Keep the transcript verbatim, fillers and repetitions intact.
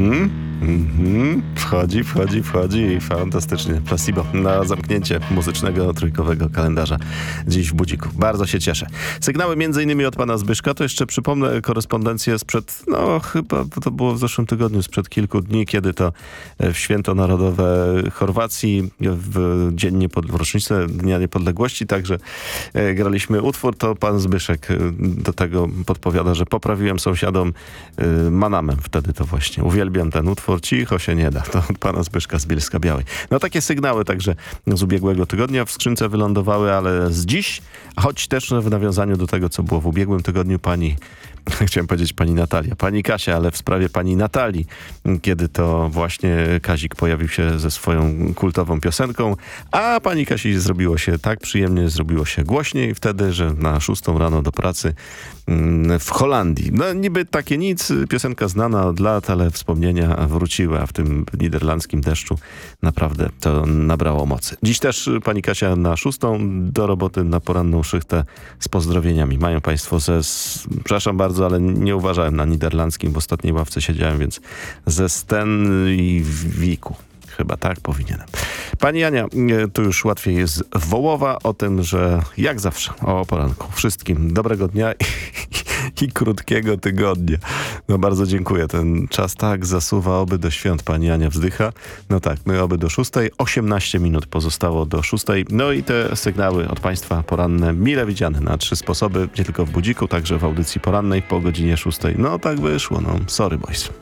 Mhm. Mhm. Wchodzi, wchodzi, wchodzi. Fantastycznie. Placebo na zamknięcie muzycznego trójkowego kalendarza dziś w Budziku. Bardzo się cieszę. Sygnały między innymi od pana Zbyszka. To jeszcze przypomnę korespondencję sprzed, no chyba to było w zeszłym tygodniu, sprzed kilku dni, kiedy to w Święto Narodowe Chorwacji, w dzień niepod... w rocznicę Dnia Niepodległości, także e, graliśmy utwór, to pan Zbyszek e, do tego podpowiada, że poprawiłem sąsiadom e, manamem. Wtedy to właśnie uwielbiam ten utwór. Cicho się nie da. To od pana Zbyszka z Bielska Białej. No takie sygnały także z ubiegłego tygodnia w skrzynce wylądowały, ale z dziś, choć też w nawiązaniu do tego, co było w ubiegłym tygodniu, pani chciałem powiedzieć pani Natalia, pani Kasia, ale w sprawie pani Natalii, kiedy to właśnie Kazik pojawił się ze swoją kultową piosenką, a pani Kasi zrobiło się tak przyjemnie, zrobiło się głośniej wtedy, że na szóstą rano do pracy w Holandii. No niby takie nic, piosenka znana od lat, ale wspomnienia wróciły, a w tym niderlandzkim deszczu naprawdę to nabrało mocy. Dziś też pani Kasia na szóstą do roboty na poranną szychtę z pozdrowieniami. Mają państwo ze, przepraszam bardzo, ale nie uważałem na niderlandzkim, w ostatniej ławce siedziałem, więc ze Stenwiku. Chyba tak powinienem. Pani Ania, tu już łatwiej jest Wołowa o tym, że jak zawsze o poranku wszystkim dobrego dnia i, i, i krótkiego tygodnia. No bardzo dziękuję. Ten czas tak zasuwa, oby do świąt. Pani Ania wzdycha. No tak, my oby do szóstej. osiemnaście minut pozostało do szóstej. No i te sygnały od państwa poranne mile widziane na trzy sposoby. Nie tylko w Budziku, także w audycji porannej po godzinie szóstej. No tak wyszło. No sorry boys.